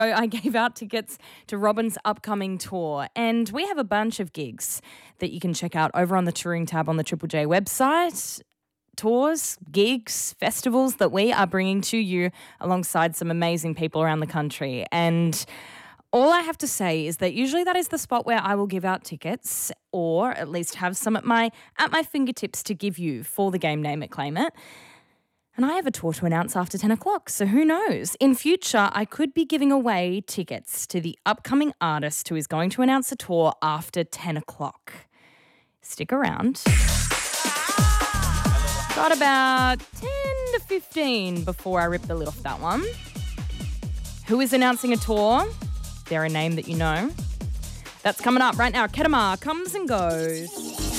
I gave out tickets to Robin's upcoming tour, and we have a bunch of gigs that you can check out over on the touring tab on the Triple J website. Tours, gigs, festivals that we are bringing to you alongside some amazing people around the country. And all I have to say is that usually that is the spot where I will give out tickets, or at least have some at my fingertips to give you for the game Name It, Claim It. And I have a tour to announce after 10 o'clock, so who knows? In future, I could be giving away tickets to the upcoming artist who is going to announce a tour after 10 o'clock. Stick around. Got about 10 to 15 before I rip the lid off that one. Who is announcing a tour? They're a name that you know. That's coming up right now. Kedamar comes and goes.